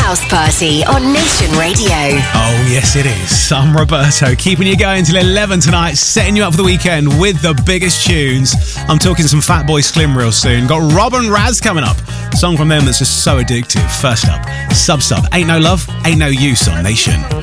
House Party on Nation Radio. Oh, yes, it is. I'm Roberto, keeping you going till 11 tonight, setting you up for the weekend with the biggest tunes. I'm talking some Fatboy Slim real soon. Got Rob and Raz coming up. A song from them that's just so addictive. First up, Sub, Ain't No Love, Ain't No Use on Nation.